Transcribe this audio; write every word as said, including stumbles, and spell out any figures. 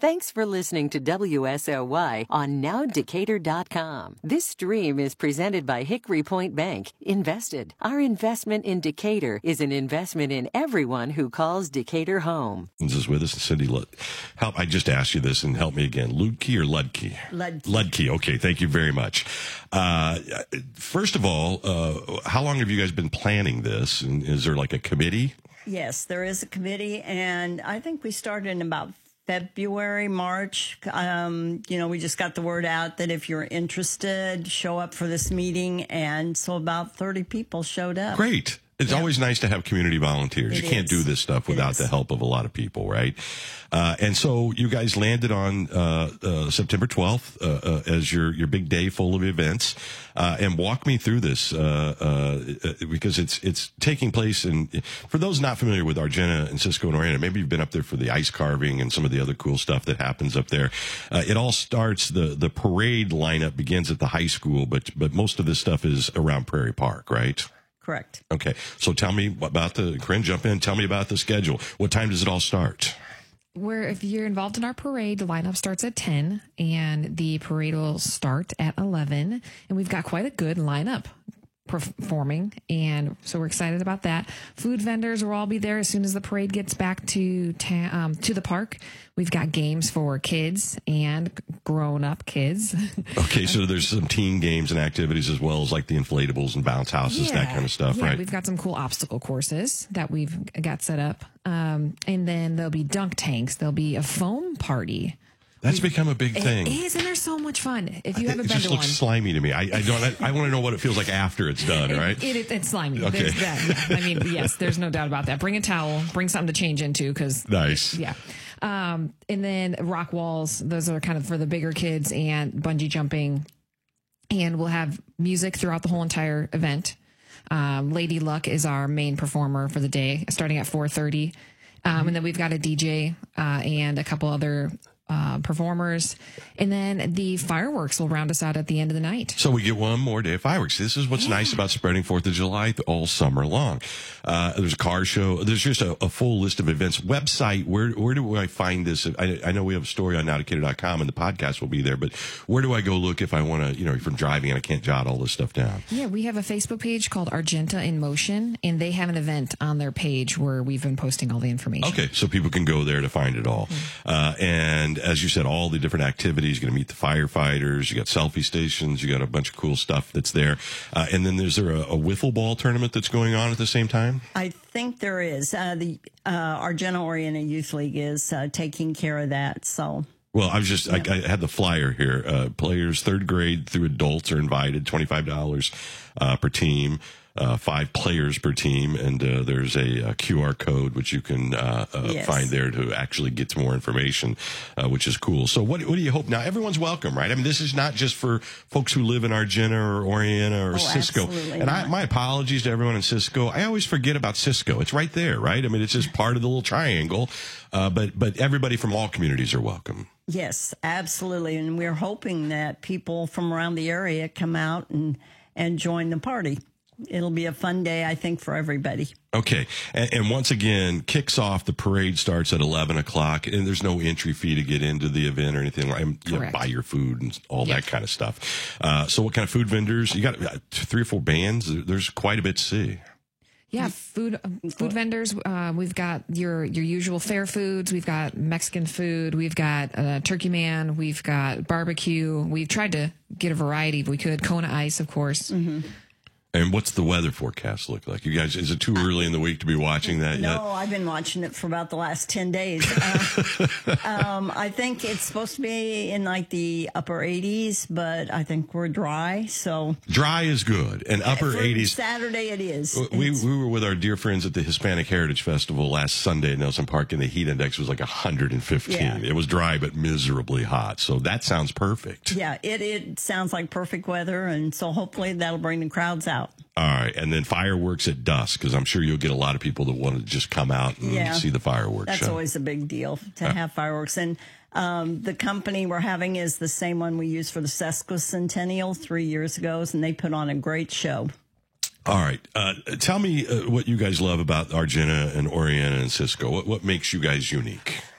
Thanks for listening to W S L Y on now decatur dot com. This stream is presented by Hickory Point Bank. Invested. Our investment in Decatur is an investment in everyone who calls Decatur home. This is with us, Cindy. Help! I just asked you this, and help me again. Ludke or Ludke? Ludke. Ludke. Okay, thank you very much. Uh, first of all, uh, how long have you guys been planning this? And is there like a committee? Yes, there is a committee, and I think we started in about February, March. Um, you know, we just got the word out that if you're interested, show up for this meeting. And so about thirty people showed up. Great. It's yeah. always nice to have community volunteers. It you can't is. do this stuff without the help of a lot of people, right? Uh, and so you guys landed on uh, uh, September twelfth uh, uh, as your, your big day full of events. Uh, and walk me through this uh, uh, because it's it's taking place. And for those not familiar with Argenta and Cisco and Orienta, maybe you've been up there for the ice carving and some of the other cool stuff that happens up there. Uh, it all starts, the, the parade lineup begins at the high school, but but most of this stuff is around Prairie Park, right? Correct. Okay. So tell me about the, Corinne, jump in. Tell me about the schedule. What time does it all start? Where if you're involved in our parade, the lineup starts at ten and the parade will start at eleven. And we've got quite a good lineup performing. And so we're excited about that. Food vendors will all be there as soon as the parade gets back to ta- um, to the park. We've got games for kids and grown-up kids. Okay, so there's some teen games and activities as well as like the inflatables and bounce houses, yeah, that kind of stuff, yeah, right? We've got some cool obstacle courses that we've got set up. Um, and then there'll be dunk tanks. There'll be a foam party. That's become a big thing. It is, and they're so much fun. If you haven't it been just to looks one, slimy to me. I, I don't. I, I want to know what it feels like after it's done. it, right? It, it, it's slimy. Okay. There's that. Yeah. I mean, yes, there's no doubt about that. Bring a towel. Bring something to change into, because nice. Yeah. Um, and then rock walls. Those are kind of for the bigger kids, and bungee jumping. And we'll have music throughout the whole entire event. Um, Lady Luck is our main performer for the day, starting at four thirty. Um, mm-hmm. And then we've got a D J uh, and a couple other uh, performers. And then the fireworks will round us out at the end of the night. So we get one more day of fireworks. This is what's yeah. nice about spreading fourth of July all summer long. Uh, there's a car show. There's just a, a full list of events. Website, where where do I find this? I, I know we have a story on now decatur dot com, and the podcast will be there, but where do I go look if I want to, you know, from driving and I can't jot all this stuff down? Yeah, we have a Facebook page called Argenta in Motion, and they have an event on their page where we've been posting all the information. Okay, so people can go there to find it all. Mm-hmm. Uh, and as you said, all the different activities. You're going to meet the firefighters. You got selfie stations. You got a bunch of cool stuff that's there. Uh, and then is there a, a wiffle ball tournament that's going on at the same time? I think there is. Uh, the uh, Argenta Orienta Youth League is uh, taking care of that. So. Well, I was just, yeah. I, I had the flyer here. Uh, players third grade through adults are invited, twenty-five dollars uh, per team. Uh, five players per team, and uh, there's a, a Q R code which you can uh, uh, yes. find there to actually get some more information, uh, which is cool. So what, what do you hope? Now, everyone's welcome, right? I mean, this is not just for folks who live in Argenta or Orienta or oh, Cisco. And I, my apologies to everyone in Cisco. I always forget about Cisco. It's right there, right? I mean, it's just part of the little triangle, uh, but, but everybody from all communities are welcome. Yes, absolutely. And we're hoping that people from around the area come out and, and join the party. It'll be a fun day, I think, for everybody. Okay. And, and once again, kicks off, the parade starts at eleven o'clock, and there's no entry fee to get into the event or anything. Like, you know, buy your food and all yep. that kind of stuff. Uh, so what kind of food vendors? You got uh, three or four bands. There's quite a bit to see. Yeah, food food vendors. Uh, we've got your your usual fair foods. We've got Mexican food. We've got uh, Turkey Man. We've got barbecue. We've tried to get a variety if we could. Kona Ice, of course. Mm-hmm. And what's the weather forecast look like? You guys, is it too early in the week to be watching that no, yet? No, I've been watching it for about the last ten days. Uh, um, I think it's supposed to be in like the upper eighties, but I think we're dry. So dry is good, and upper eighties. Saturday it is. We we were with our dear friends at the Hispanic Heritage Festival last Sunday at Nelson Park, and the heat index was like one hundred fifteen. Yeah. It was dry but miserably hot. So that sounds perfect. Yeah, it it sounds like perfect weather, and so hopefully that'll bring the crowds out. All right, and then fireworks at dusk, because I'm sure you'll get a lot of people that want to just come out and yeah, see the fireworks that's show. Always a big deal to uh, have fireworks. And um, the company we're having is the same one we used for the sesquicentennial three years ago, and they put on a great show. All right, uh, tell me uh, what you guys love about Argenta and Orienta and Cisco. What, what makes you guys unique?